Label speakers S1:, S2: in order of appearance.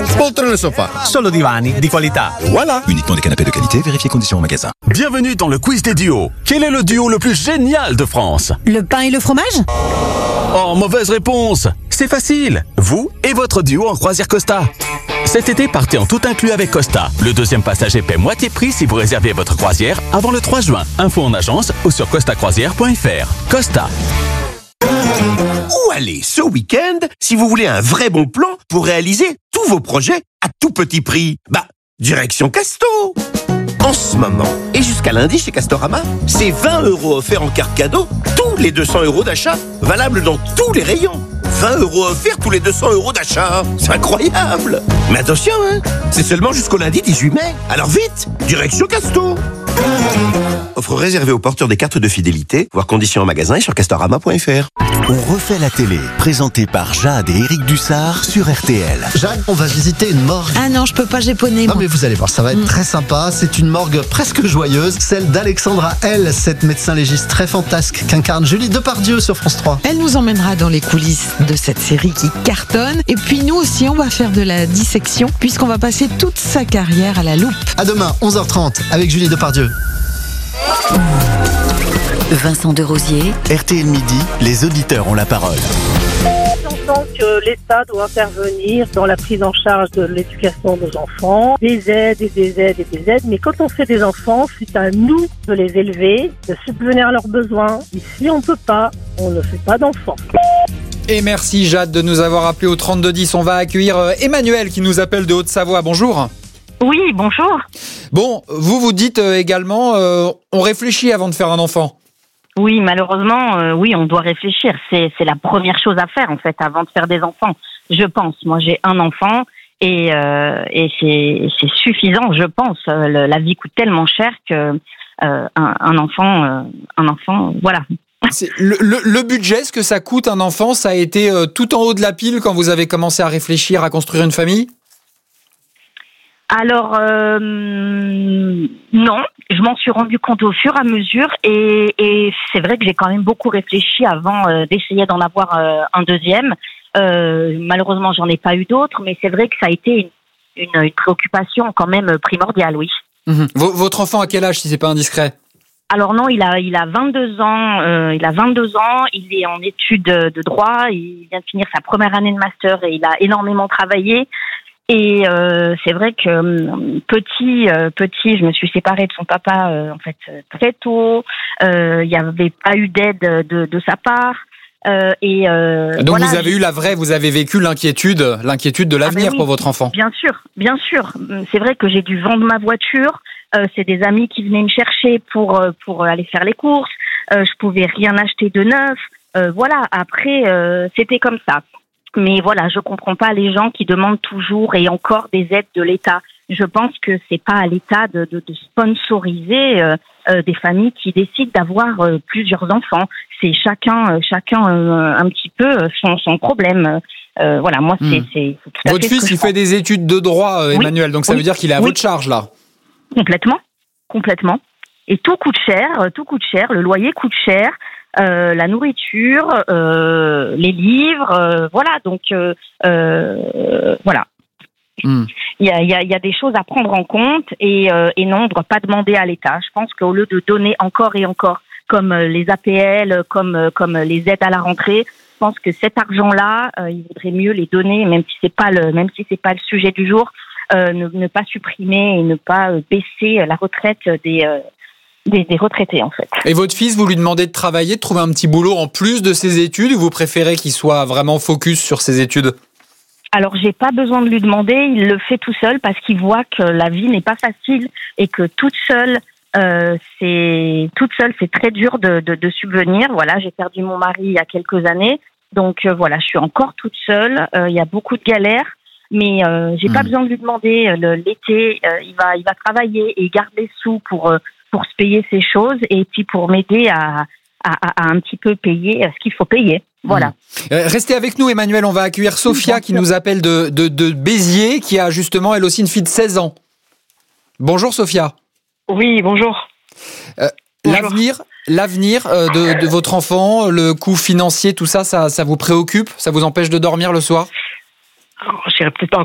S1: Poltrone sofà.
S2: Solo divani di qualità.
S1: Voilà.
S3: Uniquement des canapés de qualité, vérifiez conditions au magasin.
S4: Bienvenue dans le quiz des duos. Quel est le duo le plus génial de France?
S5: Le pain et le fromage?
S4: Oh, mauvaise réponse. C'est facile. Vous et votre duo en croisière Costa. Cet été, partez en tout inclus avec Costa. Le deuxième passager paie moitié prix si vous réservez votre croisière avant le 3 juin. Info en agence ou sur costacroisière.fr. Costa.
S6: Où aller ce week-end si vous voulez un vrai bon plan pour réaliser tous vos projets à tout petit prix? Direction Casto. En ce moment, et jusqu'à lundi chez Castorama, c'est 20 € offerts en carte cadeau tous les 200 € d'achat, valable dans tous les rayons. 20 € offerts tous les 200 € d'achat. C'est incroyable. Mais attention, c'est seulement jusqu'au lundi 18 mai. Alors vite, direction Casto. Offre réservée aux porteurs des cartes de fidélité, voir conditions en magasin et sur castorama.fr.
S7: On refait la télé, présenté par Jade et Éric Dussard sur RTL.
S8: Jade, on va visiter une morgue.
S5: Ah non, je peux pas japonais.
S8: Non mais vous allez voir, ça va être très sympa. C'est une morgue presque joyeuse, celle d'Alexandra L, cette médecin légiste très fantasque qu'incarne Julie Depardieu sur France 3.
S5: Elle nous emmènera dans les coulisses de cette série qui cartonne. Et puis nous aussi, on va faire de la dissection puisqu'on va passer toute sa carrière à la loupe.
S8: À demain, 11h30, avec Julie Depardieu.
S9: Vincent Derosier.
S7: RTL Midi, les auditeurs ont la parole.
S10: J'entends que l'État doit intervenir dans la prise en charge de l'éducation de nos enfants, des aides et des aides et des aides, mais quand on fait des enfants, c'est à nous de les élever, de subvenir à leurs besoins. Et si on ne peut pas, on ne fait pas d'enfants.
S11: Et merci Jade de nous avoir appelé au 3210. On va accueillir Emmanuel qui nous appelle de Haute-Savoie. Bonjour.
S12: Oui, bonjour.
S11: Bon, vous dites également, on réfléchit avant de faire un enfant.
S12: Oui, malheureusement, oui, on doit réfléchir. C'est la première chose à faire, en fait, avant de faire des enfants. Je pense. Moi, j'ai un enfant et c'est suffisant, je pense. La vie coûte tellement cher que un enfant, voilà.
S11: Le budget, ce que ça coûte un enfant, ça a été tout en haut de la pile quand vous avez commencé à réfléchir à construire une famille ?
S12: Alors, non, je m'en suis rendu compte au fur et à mesure et c'est vrai que j'ai quand même beaucoup réfléchi avant d'essayer d'en avoir un deuxième. Malheureusement, j'en ai pas eu d'autres, mais c'est vrai que ça a été une préoccupation quand même primordiale, oui.
S11: Mmh. Votre enfant à quel âge, si c'est pas indiscret ?
S12: Alors non, il a 22 ans. Il est en études de droit. Il vient de finir sa première année de master et il a énormément travaillé. Et c'est vrai que petit, je me suis séparée de son papa en fait très tôt. Il n'y avait pas eu d'aide de sa part. Donc
S11: voilà, vous avez vécu l'inquiétude de l'avenir pour votre enfant.
S12: Bien sûr. C'est vrai que j'ai dû vendre ma voiture. C'est des amis qui venaient me chercher pour aller faire les courses. Je pouvais rien acheter de neuf. Voilà. Après, c'était comme ça. Mais voilà, je comprends pas les gens qui demandent toujours et encore des aides de l'État. Je pense que c'est pas à l'État de sponsoriser des familles qui décident d'avoir plusieurs enfants. C'est chacun un petit peu son problème. Voilà, moi c'est tout à fait.
S11: Votre fils, il fait des études de droit, Emmanuel, donc ça veut dire qu'il est à votre charge là.
S12: Complètement. Et tout coûte cher. Le loyer coûte cher. La nourriture, les livres, voilà. Donc voilà. Il y a des choses à prendre en compte et non, on ne doit pas demander à l'État. Je pense qu'au lieu de donner encore et encore, comme les APL, comme les aides à la rentrée, je pense que cet argent-là, il vaudrait mieux les donner, même si c'est pas le sujet du jour, ne pas supprimer et ne pas baisser la retraite des retraités, en fait.
S11: Et votre fils, vous lui demandez de travailler, de trouver un petit boulot en plus de ses études, ou vous préférez qu'il soit vraiment focus sur ses études ?
S12: Alors, j'ai pas besoin de lui demander, il le fait tout seul parce qu'il voit que la vie n'est pas facile et que toute seule, c'est très dur de subvenir. Voilà, j'ai perdu mon mari il y a quelques années, donc voilà, je suis encore toute seule. Il y a beaucoup de galères, mais j'ai pas besoin de lui demander. L'été, il va travailler et il garde les sous pour se payer ses choses et puis pour m'aider à un petit peu payer ce qu'il faut payer. Voilà.
S11: Restez avec nous, Emmanuel. On va accueillir Sophia qui nous appelle de Béziers, qui a justement elle aussi une fille de 16 ans. Bonjour Sophia.
S13: Oui, bonjour.
S11: L'avenir de votre enfant, le coût financier, tout ça, ça vous préoccupe ? Ça vous empêche de dormir le soir ?
S13: Je dirais peut-être pas